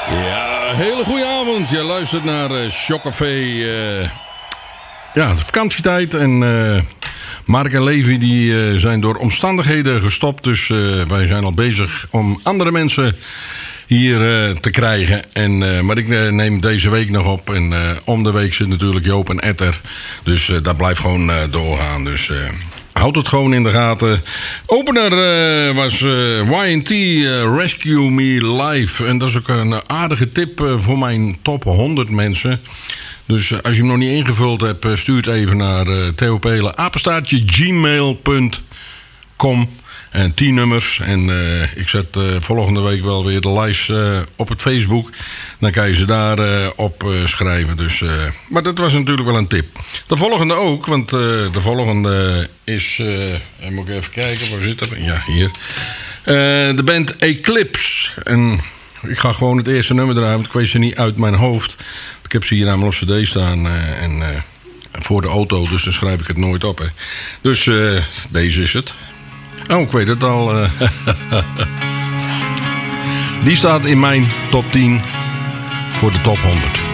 Ja, hele goede avond. Je luistert naar Shock Café. Ja, het is vakantietijd en Mark en Levi die zijn door omstandigheden gestopt. Dus wij zijn al bezig om andere mensen hier te krijgen. Maar ik neem deze week nog op. En om de week zit natuurlijk Joop en Etter. Dus dat blijft gewoon doorgaan. Dus houd het gewoon in de gaten. Opener was Y&T Rescue Me Live. En dat is ook een aardige tip voor mijn top 100 mensen. Dus als je hem nog niet ingevuld hebt, stuur het even naar theopelen@gmail.com. En 10 nummers. En ik zet volgende week wel weer de lijst op het Facebook. Dan kan je ze daar op schrijven. Dus, maar dat was natuurlijk wel een tip. De volgende ook. Want de volgende is... moet ik even kijken. Waar zit dat? Ja, hier. De band Eclipse. En ik ga gewoon het eerste nummer draaien. Want ik weet ze niet uit mijn hoofd. Ik heb ze hier namelijk op cd staan. Voor de auto. Dus dan schrijf ik het nooit op. Hè. Dus deze is het. Oh, ik weet het al. Die staat in mijn top 10 voor de top 100.